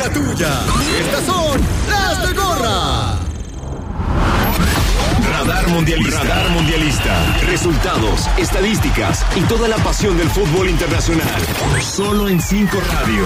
la tuya. Estas son las de Gorra. Radar Mundialista. Radar Mundialista. Resultados, estadísticas y toda la pasión del fútbol internacional. Solo en 5 Radio.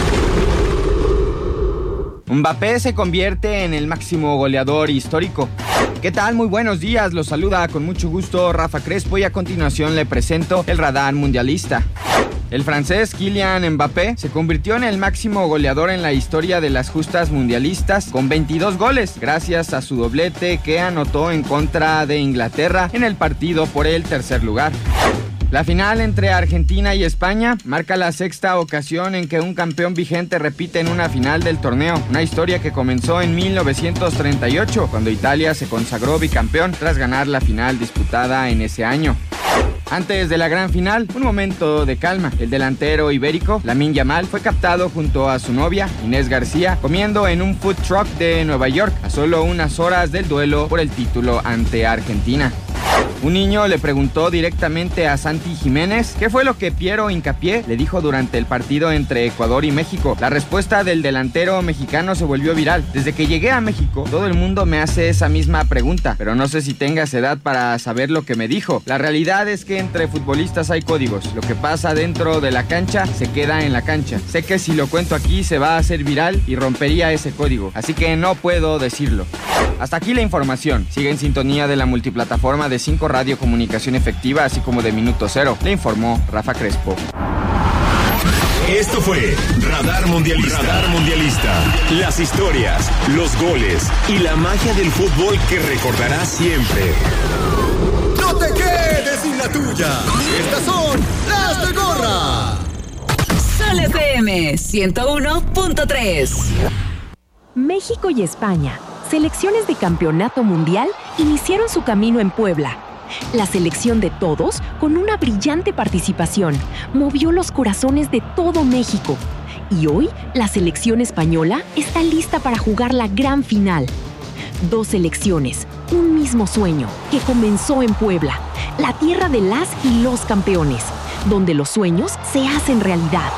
Mbappé se convierte en el máximo goleador histórico. ¿Qué tal? Muy buenos días. Los saluda con mucho gusto Rafa Crespo y a continuación le presento el Radar Mundialista. El francés Kylian Mbappé se convirtió en el máximo goleador en la historia de las justas mundialistas con 22 goles, gracias a su doblete que anotó en contra de Inglaterra en el partido por el tercer lugar. La final entre Argentina y España marca la sexta ocasión en que un campeón vigente repite en una final del torneo, una historia que comenzó en 1938, cuando Italia se consagró bicampeón tras ganar la final disputada en ese año. Antes de la gran final, un momento de calma. El delantero ibérico, Lamine Yamal, fue captado junto a su novia, Inés García, comiendo en un food truck de Nueva York, a solo unas horas del duelo por el título ante Argentina. Un niño le preguntó directamente a Santi Jiménez qué fue lo que Piero Hincapié le dijo durante el partido entre Ecuador y México. La respuesta del delantero mexicano se volvió viral. Desde que llegué a México, todo el mundo me hace esa misma pregunta, pero no sé si tengas edad para saber lo que me dijo. La realidad es que entre futbolistas hay códigos. Lo que pasa dentro de la cancha se queda en la cancha. Sé que si lo cuento aquí se va a hacer viral y rompería ese código, así que no puedo decirlo. Hasta aquí la información. Sigue en sintonía de la multiplataforma de 5 Radio Comunicación Efectiva, así como de Minuto Cero. Le informó Rafa Crespo. Esto fue Radar Mundialista. Radar Mundialista. Las historias, los goles y la magia del fútbol que recordarás siempre. ¡No te quedes sin la tuya! Estas son las de Gorra. Sol FM 101.3. México y España, selecciones de campeonato mundial, iniciaron su camino en Puebla. La selección de todos, con una brillante participación, movió los corazones de todo México. Y hoy, la selección española está lista para jugar la gran final. 2 selecciones, un mismo sueño, que comenzó en Puebla, la tierra de las y los campeones, donde los sueños se hacen realidad.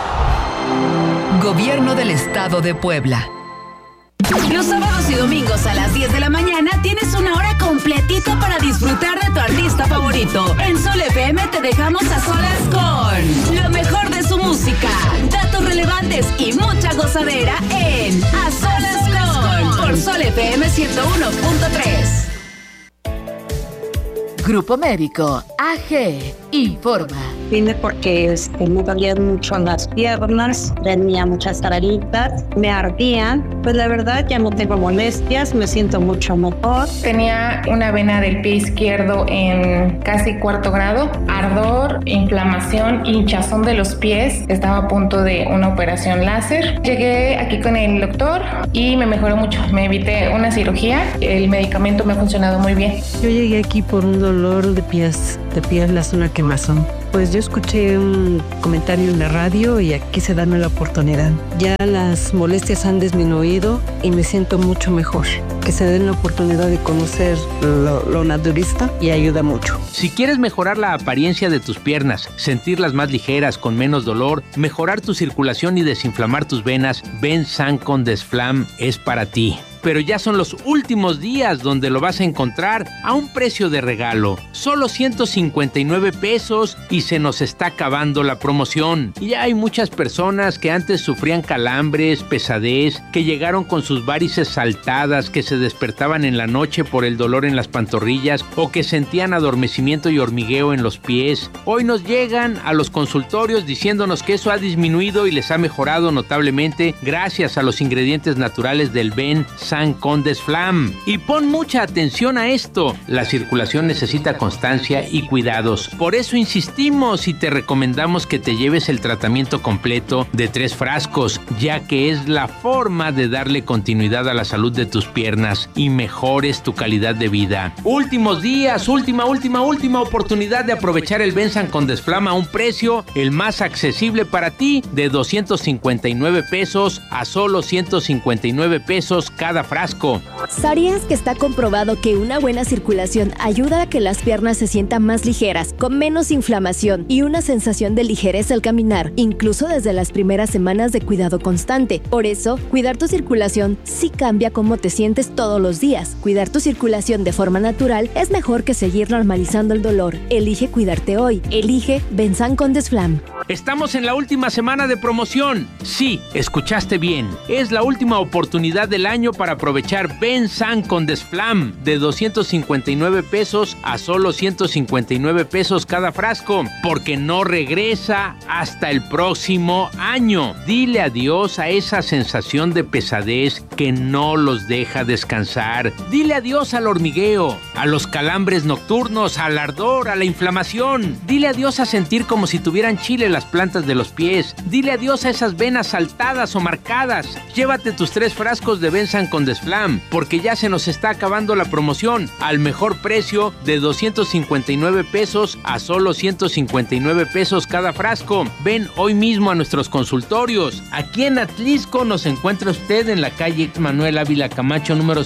Gobierno del Estado de Puebla. Los sábados y domingos a las 10 de la mañana tienes una hora completita para disfrutar de tu artista favorito. En Sol FM te dejamos a solas con lo mejor de su música, datos relevantes y mucha gozadera en A Solas con por Sol FM 101.3. Grupo Médico AG informa. Vine porque me dolían mucho las piernas, tenía muchas tararitas, me ardían. Pues la verdad ya no tengo molestias, me siento mucho mejor. Tenía una vena del pie izquierdo en casi 4º grado, ardor, inflamación, hinchazón de los pies. Estaba a punto de una operación láser. Llegué aquí con el doctor y me mejoró mucho. Me evité una cirugía. El medicamento me ha funcionado muy bien. Yo llegué aquí por un dolor de pies en la zona quemazón. Pues yo escuché un comentario en la radio y quise darme la oportunidad. Ya las molestias han disminuido y me siento mucho mejor. Que se den la oportunidad de conocer lo naturista y ayuda mucho. Si quieres mejorar la apariencia de tus piernas, sentirlas más ligeras, con menos dolor, mejorar tu circulación y desinflamar tus venas, Bensan con Desflam es para ti. Pero ya son los últimos días donde lo vas a encontrar a un precio de regalo. Solo 159 pesos y se nos está acabando la promoción. Y ya hay muchas personas que antes sufrían calambres, pesadez, que llegaron con sus varices saltadas, que se despertaban en la noche por el dolor en las pantorrillas o que sentían adormecimiento y hormigueo en los pies. Hoy nos llegan a los consultorios diciéndonos que eso ha disminuido y les ha mejorado notablemente gracias a los ingredientes naturales del Bensan con Desflam. Y pon mucha atención a esto, la circulación necesita constancia y cuidados. Por eso insistimos y te recomendamos que te lleves el tratamiento completo de 3 frascos, ya que es la forma de darle continuidad a la salud de tus piernas y mejores tu calidad de vida. Últimos días, última oportunidad de aprovechar el Bensan con Desflam a un precio el más accesible para ti, de 259 pesos a solo 159 pesos cada frasco. ¿Sabías que está comprobado que una buena circulación ayuda a que las piernas se sientan más ligeras, con menos inflamación y una sensación de ligereza al caminar, incluso desde las primeras semanas de cuidado constante? Por eso, cuidar tu circulación sí cambia cómo te sientes todos los días. Cuidar tu circulación de forma natural es mejor que seguir normalizando el dolor. Elige cuidarte hoy. Elige Bensan con Desflam. Estamos en la última semana de promoción. Sí, escuchaste bien. Es la última oportunidad del año para aprovechar Bensan con Desflam de 259 pesos a solo 159 pesos cada frasco, porque no regresa hasta el próximo año. Dile adiós a esa sensación de pesadez que no los deja descansar. Dile adiós al hormigueo, a los calambres nocturnos, al ardor, a la inflamación. Dile adiós a sentir como si tuvieran chile las plantas de los pies. Dile adiós a esas venas saltadas o marcadas. Llévate tus 3 frascos de Bensan con Desflam, porque ya se nos está acabando la promoción, al mejor precio de 259 pesos a solo 159 pesos cada frasco. Ven hoy mismo a nuestros consultorios. Aquí en Atlisco nos encuentra usted en la calle Manuel Ávila Camacho número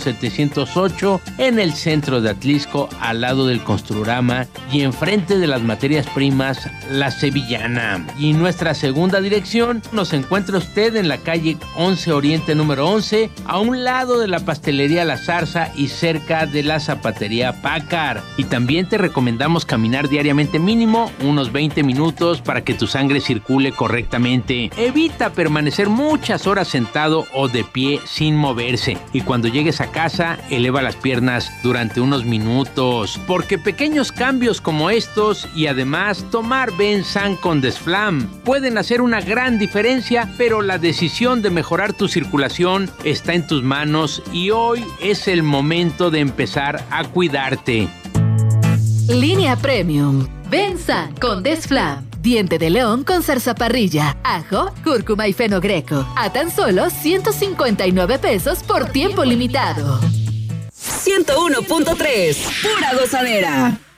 708, en el centro de Atlisco, al lado del Construrama y enfrente de las materias primas La Sevillana. Y nuestra segunda dirección nos encuentra usted en la calle 11 Oriente número 11, a un lado de la pastelería La Zarza y cerca de la zapatería Pácar. Y también te recomendamos caminar diariamente mínimo unos 20 minutos para que tu sangre circule correctamente. Evita permanecer muchas horas sentado o de pie sin moverse. Y cuando llegues a casa, eleva las piernas durante unos minutos, porque pequeños cambios como estos y además tomar Bensan con Desflam pueden hacer una gran diferencia, pero la decisión de mejorar tu circulación está en tus manos y hoy es el momento de empezar a cuidarte. Línea Premium. Bensan con Desflam. Diente de león con zarzaparrilla, ajo, cúrcuma y fenogreco. A tan solo 159 pesos por tiempo limitado. 101.3, pura gozadera.